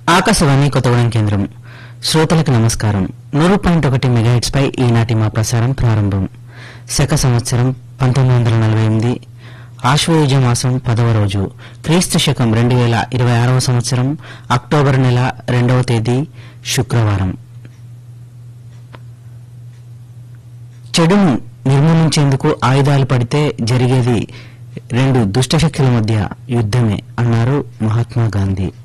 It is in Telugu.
ఆకాశవాణి కొత్తగూడెం కేంద్రం. శ్రోతలకు నమస్కారం. 100.1 మెగాహెట్స్ పై ఈనాటి మా ప్రసారం ప్రారంభం. శక సంవత్సరం 1948, ఆశ్వయుజ మాసం 10వ రోజు, క్రీస్తు శకం 2026వ సంవత్సరం అక్టోబర్ నెల 2వ తేదీ శుక్రవారం. చెడును నిర్మూలించేందుకు ఆయుధాలు పడితే జరిగేది రెండు దుష్టశక్తుల మధ్య యుద్ధమే అన్నారు మహాత్మా గాంధీ.